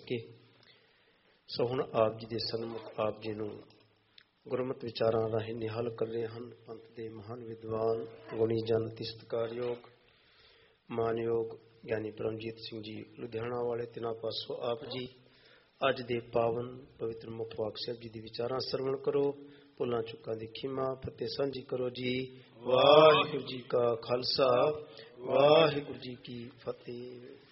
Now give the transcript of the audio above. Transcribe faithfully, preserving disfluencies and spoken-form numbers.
ਸਕੇ। ਸੋ ਹੁਣ ਆਪ ਜੀ ਦੇ ਸਨਮੁਖ ਆਪ ਜੀ ਨੂੰ ਗੁਰਮਤਿ ਵਿਚਾਰਾਂ ਰਾਹੀਂ ਨਿਹਾਲ ਕਰ ਰਹੇ ਹਨ ਪੰਥ ਦੇ ਮਹਾਨ ਵਿਦਵਾਨ, ਗੁਣੀ ਜਨ, ਅਤੀ ਸਤਿਕਾਰਯੋਗ ਮਾਨਯੋਗ ਗਿਆਨੀ ਪਰਮਜੀਤ ਸਿੰਘ ਜੀ ਲੁਧਿਆਣਾ ਵਾਲੇ। ਤਿਨਾਂ ਪਾਸੋਂ ਆਪ ਜੀ ਅੱਜ ਦੇ ਪਾਵਨ ਪਵਿੱਤਰ ਮੁਖ ਵਾਕ ਸਾਹਿਬ ਜੀ ਦੀ ਵਿਚਾਰਾਂ ਸਰਵਣ ਕਰੋ। ਭੁੱਲਾਂ ਚੁੱਕਾਂ ਦੀ ਖਿਮਾ ਫਤਿਹ ਸਾਂਝੀ ਕਰੋ ਜੀ। ਵਾਹਿਗੁਰੂ ਜੀ ਕਾ ਖਾਲਸਾ, ਵਾਹਿਗੁਰੂ ਜੀ ਕੀ ਫਤਿਹ।